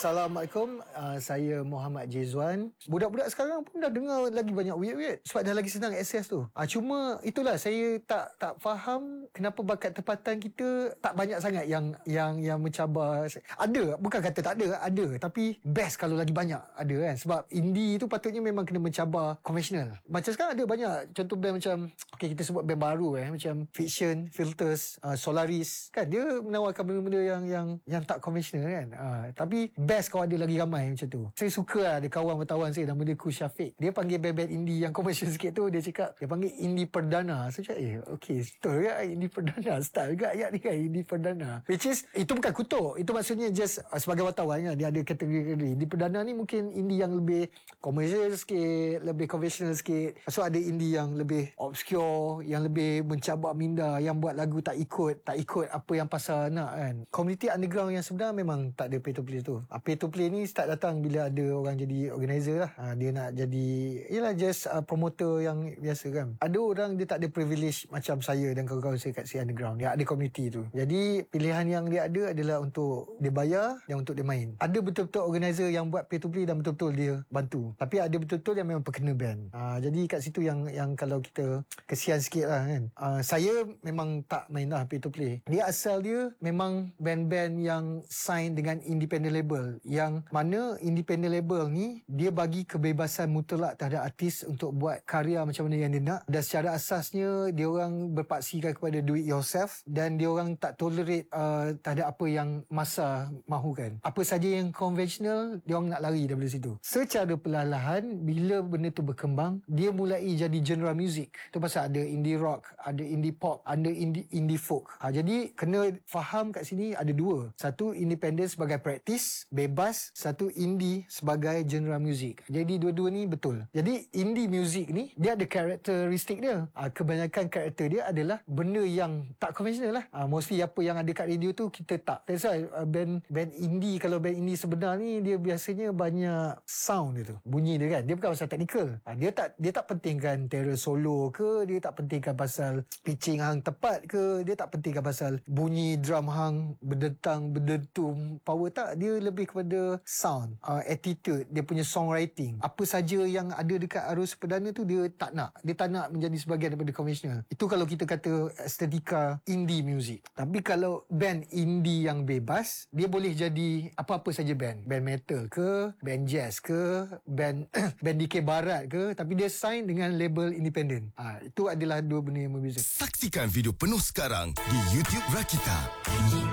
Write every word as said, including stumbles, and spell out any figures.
Assalamualaikum, uh, saya Muhammad Jezwan. Budak-budak sekarang pun dah dengar lagi banyak weird-weird sebab dah lagi senang akses tu. Uh, cuma itulah saya tak tak faham kenapa bakat tempatan kita tak banyak sangat yang yang yang mencabar. Ada, bukan kata tak ada, ada. Tapi best kalau lagi banyak ada kan. Sebab indie tu patutnya memang kena mencabar konvensional. Macam sekarang ada banyak contoh band macam, okay, kita sebut band baru eh, macam Fiction, Filters, uh, Solaris. Kan dia menawarkan benda-benda yang yang yang tak konvensional kan. Uh, tapi best kalau ada lagi ramai macam tu. Saya suka lah ada kawan bertawan saya nama dia Ku Syafiq. Dia panggil band-band indie yang komersial sikit tu, dia cakap dia panggil indie perdana. Saya cakap eh okay, betul ke indie perdana? Style juga ayat ni kan indie perdana. Which is itu bukan kutuk. Itu maksudnya just uh, sebagai wartawan kan, dia ada kategori-kategori. Indie perdana ni mungkin indie yang lebih komersial sikit, lebih konvensional sikit. So ada indie yang lebih obscure, yang lebih mencabar minda, yang buat lagu tak ikut tak ikut apa yang pasar nak kan. Community underground yang sebenar memang tak ada pay to play tu. Uh, pay to play ni start datang bila ada orang jadi organizer lah. Uh, dia nak jadi, yelah just uh, promoter yang biasa kan. Ada orang dia tak ada privilege macam saya dan kawan-kawan saya kat si underground. Dia ada community tu. Jadi pilihan yang dia ada adalah untuk dia bayar dan untuk dia main. Ada betul-betul organizer yang buat pay to play dan betul-betul dia bantu. Tapi ada betul-betul yang memang perkena band. Uh, jadi kat situ yang yang kalau kita kesian sikit lah kan. Uh, saya memang tak main lah pay to play. Dia asal dia memang band-band yang sign dengan independent label, yang mana independent label ni dia bagi kebebasan mutlak terhadap artis untuk buat karya macam mana yang dia nak, dan secara asasnya dia orang berpaksikan kepada do it yourself dan dia orang tak tolerate uh, terhadap apa yang masa mahukan. Apa saja yang konvensional dia orang nak lari daripada situ. Secara perlahan-lahan bila benda tu berkembang, dia mulai jadi genre music. Tu pasal ada indie rock, ada indie pop, ada indie indie folk. Ha, jadi kena faham kat sini ada dua. Satu independent sebagai praktis bebas, satu indie sebagai genre music. Jadi dua-dua ni betul. Jadi indie music ni dia ada karakteristik dia. Ha, kebanyakan karakter dia adalah benda yang tak konvensional lah. Ha, mostly apa yang ada kat radio tu kita tak. That's why uh, band band indie, kalau band indie sebenar ni dia biasanya banyak sound dia tu. Bunyi dia kan. Dia bukan pasal teknikal. Ha, dia tak dia tak pentingkan terror solo ke, dia tak pentingkan pasal pitching hang tepat ke, dia tak pentingkan pasal bunyi drum hang berdentang berdentum power, tak. Dia lebih kepada sound, uh, attitude, dia punya songwriting. Apa saja yang ada dekat arus perdana tu dia tak nak. Dia tak nak menjadi sebahagian daripada konvensional. Itu kalau kita kata estetika indie music. Tapi kalau band indie yang bebas, dia boleh jadi apa-apa saja band. Band metal ke, band jazz ke, band band D K barat ke, tapi dia sign dengan label independent. Ha, itu adalah dua benda yang berbeza. Saksikan video penuh sekarang di YouTube Rakita.